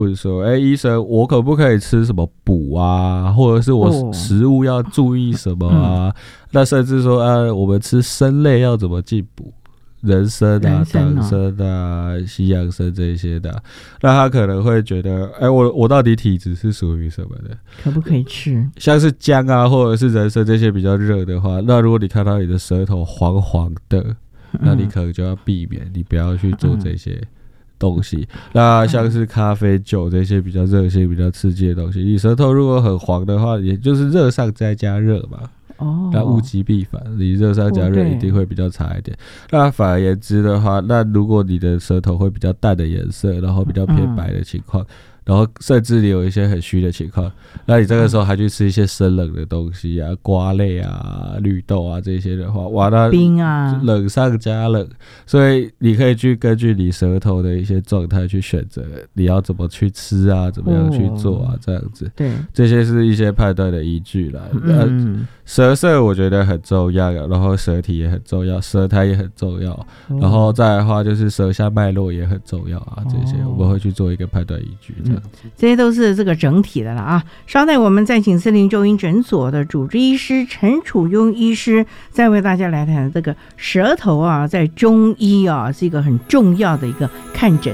问说，医生，我可不可以吃什么补啊？或者是我食物要注意什么啊？那甚至说，我们吃生类要怎么进补？人参啊、党参啊、西洋参这些的，那他可能会觉得，我到底体质是属于什么的？ 可不可以吃？ 像是姜啊，或者是人参这些比较热的话，那如果你看到你的舌头黄黄的，那你可能就要避免，你不要去做这些东西。那像是咖啡、酒这些比较热性、比较刺激的东西，你舌头如果很黄的话，也就是热上再加热嘛。那物极必反，你热上加热一定会比较差一点。那反而言之的话，那如果你的舌头会比较淡的颜色，然后比较偏白的情况，然后甚至你有一些很虚的情况，那你这个时候还去吃一些生冷的东西啊，瓜类啊、绿豆啊这些的话，哇，那冰啊， 冷上加冷，所以你可以去根据你舌头的一些状态去选择你要怎么去吃啊，怎么样去做啊，这样子。 对， 这些是一些判断的依据啦。舌色我觉得很重要，然后舌体也很重要，舌苔也很重要，然后再来的话就是舌下脉络也很重要啊，这些我们会去做一个判断依据，这样子。 这些都是这个整体的了啊。稍待，我们再请森林中医诊所的主治医师陈楚庸医师，再为大家来谈这个舌头啊，在中医啊是一个很重要的一个看诊